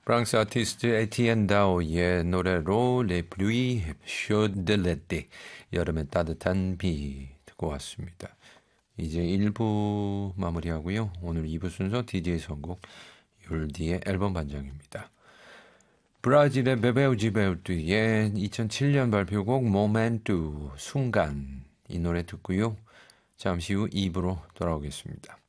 프랑스 아티스트 에티엔 다오의 노래로 Les pluies chaudes de l'été, 여름의 따뜻한 비 듣고 왔습니다. 이제 1부 마무리하고요. 오늘 2부 순서 DJ 선곡 율디의 앨범 반장입니다. 브라질의 베베우 지베우트의 2007년 발표곡 모멘투, 순간, 이 노래 듣고요. 잠시 후 2부로 돌아오겠습니다.